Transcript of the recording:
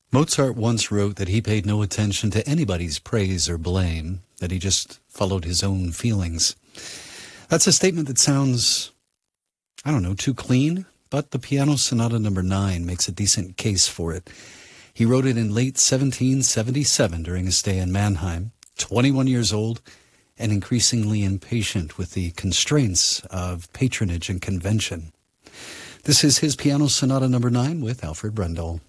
Mozart once wrote that he paid no attention to anybody's praise or blame, that he just followed his own feelings. That's a statement that sounds, I don't know, too clean, but the Piano Sonata No. 9 makes a decent case for it. He wrote it in late 1777 during his stay in Mannheim, 21 years old, and increasingly impatient with the constraints of patronage and convention. This is his Piano Sonata No. 9 with Alfred Brendel.